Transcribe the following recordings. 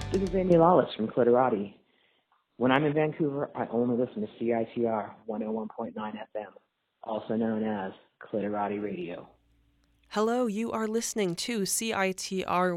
This is Amy Lawless from Clitorati. When I'm in Vancouver, I only listen to CITR 101.9 FM, also known as Clitorati Radio. Hello, you are listening to CITR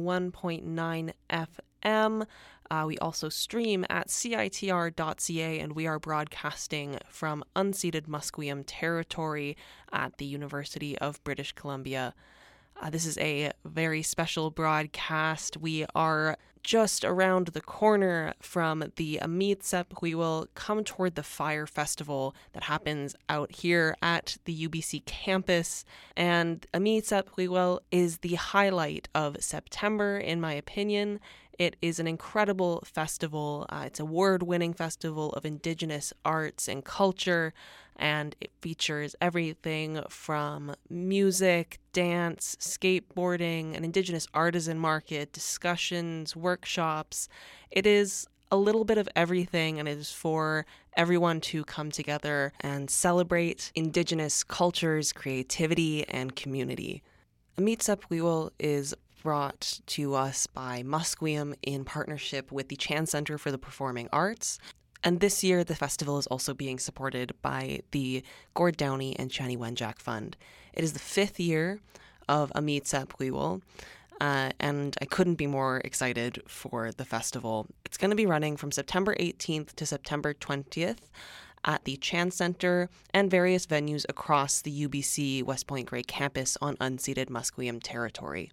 101.9 FM. We also stream at CITR.ca, and we are broadcasting from unceded Musqueam territory at the University of British Columbia. This is a very special broadcast. We are just around the corner from the Amiitsep. We will come toward the Fire Festival that happens out here at the UBC campus. And Amiitsep is the highlight of September, in my opinion. It is an incredible festival. It's an award-winning festival of Indigenous arts and culture, and it features everything from music, dance, skateboarding, an Indigenous artisan market, discussions, workshops. It is a little bit of everything, and it is for everyone to come together and celebrate Indigenous cultures, creativity, and community. Amiitsep is brought to us by Musqueam in partnership with the Chan Centre for the Performing Arts. And this year, the festival is also being supported by the Gord Downie and Chani Wenjack Fund. It is the 5th year of Amiitsep, and I couldn't be more excited for the festival. It's going to be running from September 18th to September 20th at the Chan Centre and various venues across the UBC West Point Grey campus on unceded Musqueam territory.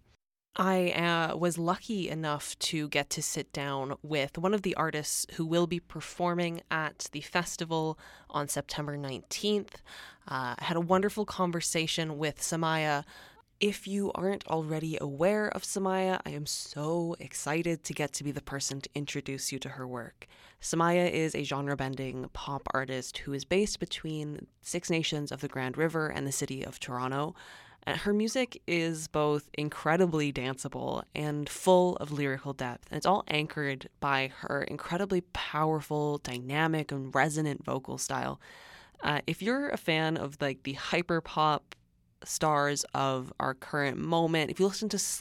I was lucky enough to get to sit down with one of the artists who will be performing at the festival on September 19th. I had a wonderful conversation with Samaya. If you aren't already aware of Samaya, I am so excited to get to be the person to introduce you to her work. Samaya is a genre-bending pop artist who is based between Six Nations of the Grand River and the city of Toronto. Her music is both incredibly danceable and full of lyrical depth, and it's all anchored by her incredibly powerful, dynamic, and resonant vocal style. If you're a fan of the hyper pop stars of our current moment, if you listen to